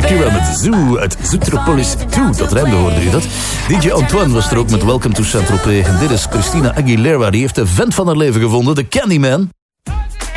Shakira met Zoo uit Zootropolis 2. Dat rijmde, hoorde u dat? DJ Antoine was er ook met Welcome to Saint-Tropez. En dit is Christina Aguilera. Die heeft de vent van haar leven gevonden, de Candyman.